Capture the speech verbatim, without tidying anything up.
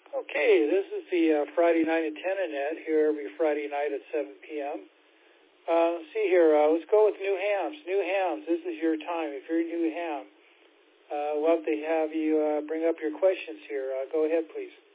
Okay, this is the uh, Friday Night Antenna Net here every Friday night at seven p.m. Uh, let's see here. Uh, let's go with New Hams. New Hams, this is your time. If you're a New Ham, uh, love to have you uh, bring up your questions here. Uh, go ahead, please.